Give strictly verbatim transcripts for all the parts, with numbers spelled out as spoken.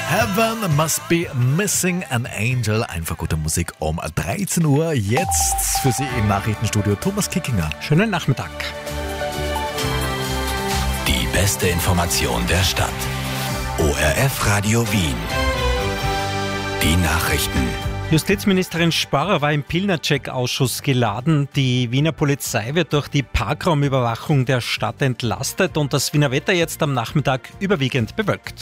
Heaven must be missing an angel. Einfach gute Musik um dreizehn Uhr. Jetzt für Sie im Nachrichtenstudio Thomas Kickinger. Schönen Nachmittag. Die beste Information der Stadt. O R F Radio Wien. Die Nachrichten. Justizministerin Sporrer war im Pilnacek-Ausschuss geladen. Die Wiener Polizei wird durch die Parkraumüberwachung der Stadt entlastet und das Wiener Wetter jetzt am Nachmittag überwiegend bewölkt.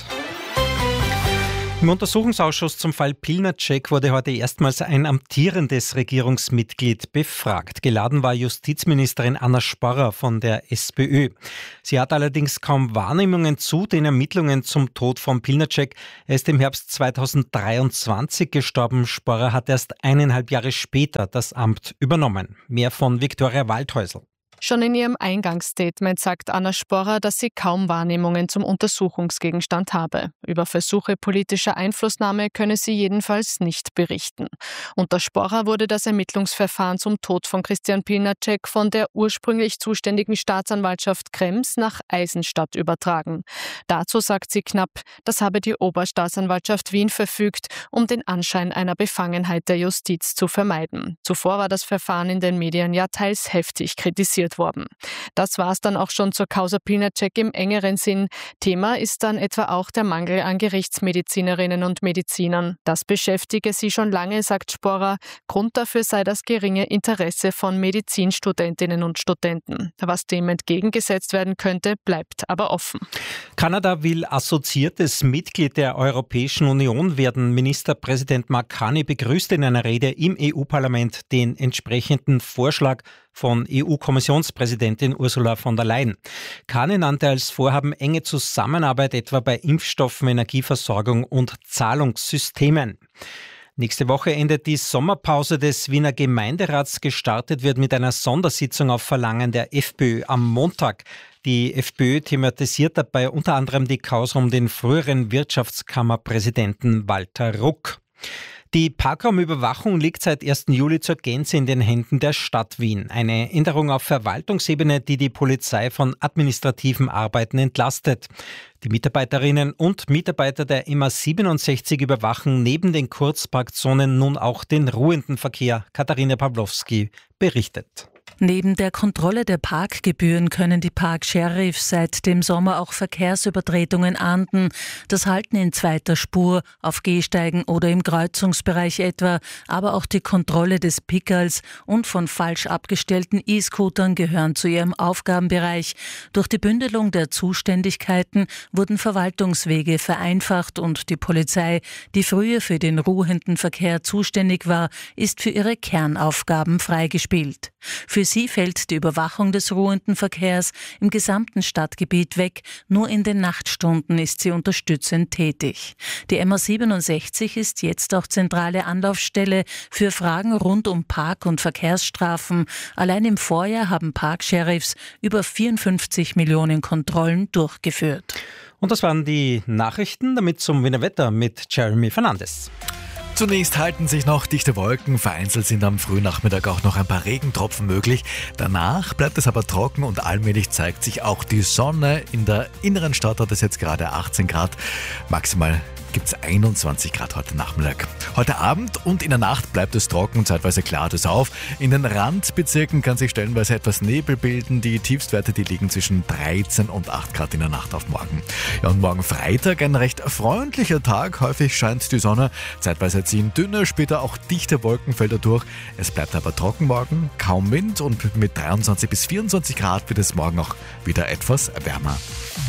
Im Untersuchungsausschuss zum Fall Pilnacek wurde heute erstmals ein amtierendes Regierungsmitglied befragt. Geladen war Justizministerin Anna Sporrer von der SPÖ. Sie hat allerdings kaum Wahrnehmungen zu den Ermittlungen zum Tod von Pilnacek. Er ist im Herbst zweitausenddreiundzwanzig gestorben. Sporrer hat erst eineinhalb Jahre später das Amt übernommen. Mehr von Viktoria Waldhäusl. Schon in ihrem Eingangsstatement sagt Anna Sporrer, dass sie kaum Wahrnehmungen zum Untersuchungsgegenstand habe. Über Versuche politischer Einflussnahme könne sie jedenfalls nicht berichten. Unter Sporrer wurde das Ermittlungsverfahren zum Tod von Christian Pilnacek von der ursprünglich zuständigen Staatsanwaltschaft Krems nach Eisenstadt übertragen. Dazu sagt sie knapp, das habe die Oberstaatsanwaltschaft Wien verfügt, um den Anschein einer Befangenheit der Justiz zu vermeiden. Zuvor war das Verfahren in den Medien ja teils heftig kritisiert worden. Das war es dann auch schon zur Causa Pilnacek im engeren Sinn. Thema ist dann etwa auch der Mangel an Gerichtsmedizinerinnen und Medizinern. Das beschäftige sie schon lange, sagt Sporrer. Grund dafür sei das geringe Interesse von Medizinstudentinnen und Studenten. Was dem entgegengesetzt werden könnte, bleibt aber offen. Kanada will assoziiertes Mitglied der Europäischen Union werden. Ministerpräsident Mark Carney begrüßt in einer Rede im E U-Parlament den entsprechenden Vorschlag von E U-Kommissionspräsidentin Ursula von der Leyen. Carney nannte als Vorhaben enge Zusammenarbeit etwa bei Impfstoffen, Energieversorgung und Zahlungssystemen. Nächste Woche endet die Sommerpause des Wiener Gemeinderats. Gestartet wird mit einer Sondersitzung auf Verlangen der FPÖ am Montag. Die FPÖ thematisiert dabei unter anderem die Causa um den früheren Wirtschaftskammerpräsidenten Walter Ruck. Die Parkraumüberwachung liegt seit ersten Juli zur Gänze in den Händen der Stadt Wien. Eine Änderung auf Verwaltungsebene, die die Polizei von administrativen Arbeiten entlastet. Die Mitarbeiterinnen und Mitarbeiter der M A siebenundsechzig überwachen neben den Kurzparkzonen nun auch den ruhenden Verkehr. Katharina Pawlowski berichtet. Neben der Kontrolle der Parkgebühren können die Park-Sheriffs seit dem Sommer auch Verkehrsübertretungen ahnden. Das Halten in zweiter Spur, auf Gehsteigen oder im Kreuzungsbereich etwa, aber auch die Kontrolle des Pickerls und von falsch abgestellten E-Scootern gehören zu ihrem Aufgabenbereich. Durch die Bündelung der Zuständigkeiten wurden Verwaltungswege vereinfacht und die Polizei, die früher für den ruhenden Verkehr zuständig war, ist für ihre Kernaufgaben freigespielt. Für sie fällt die Überwachung des ruhenden Verkehrs im gesamten Stadtgebiet weg. Nur in den Nachtstunden ist sie unterstützend tätig. Die M A siebenundsechzig ist jetzt auch zentrale Anlaufstelle für Fragen rund um Park- und Verkehrsstrafen. Allein im Vorjahr haben Park-Sheriffs über vierundfünfzig Millionen Kontrollen durchgeführt. Und das waren die Nachrichten, damit zum Wiener Wetter mit Jeremy Fernandes. Zunächst halten sich noch dichte Wolken, vereinzelt sind am frühen Nachmittag auch noch ein paar Regentropfen möglich. Danach bleibt es aber trocken und allmählich zeigt sich auch die Sonne. In der inneren Stadt hat es jetzt gerade achtzehn Grad, maximal gibt es einundzwanzig Grad heute Nachmittag. Heute Abend und in der Nacht bleibt es trocken, zeitweise klart es auf. In den Randbezirken kann sich stellenweise etwas Nebel bilden. Die Tiefstwerte, die liegen zwischen dreizehn und acht Grad in der Nacht auf morgen. Ja, und morgen Freitag ein recht freundlicher Tag. Häufig scheint die Sonne, zeitweise ziehen dünne, später auch dichte Wolkenfelder durch. Es bleibt aber trocken morgen, kaum Wind und mit dreiundzwanzig bis vierundzwanzig Grad wird es morgen auch wieder etwas wärmer.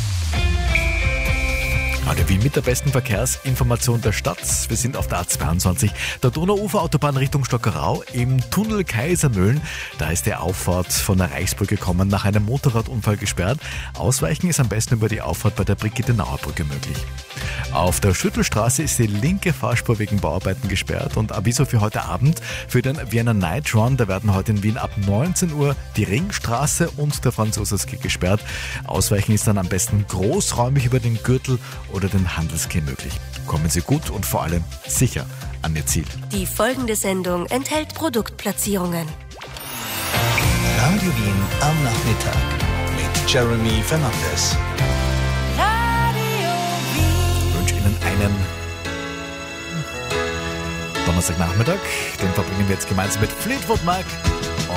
Heute Wien mit der besten Verkehrsinformation der Stadt. Wir sind auf der A zweiundzwanzig, der Donauuferautobahn Richtung Stockerau im Tunnel Kaisermühlen. Da ist die Auffahrt von der Reichsbrücke gekommen, nach einem Motorradunfall gesperrt. Ausweichen ist am besten über die Auffahrt bei der Brigitte-Nauer-Brücke möglich. Auf der Schüttelstraße ist die linke Fahrspur wegen Bauarbeiten gesperrt und Aviso für heute Abend für den Vienna Night Run. Da werden heute in Wien ab neunzehn Uhr die Ringstraße und der Franz-Josefs-Ski gesperrt. Ausweichen ist dann am besten großräumig über den Gürtel oder den Handelsquai möglich. Kommen Sie gut und vor allem sicher an Ihr Ziel. Die folgende Sendung enthält Produktplatzierungen. Radio Wien am Nachmittag mit Jeremy Fernandes. Ich wünsche Ihnen einen Donnerstagnachmittag, den verbringen wir jetzt gemeinsam mit Fleetwood Mac.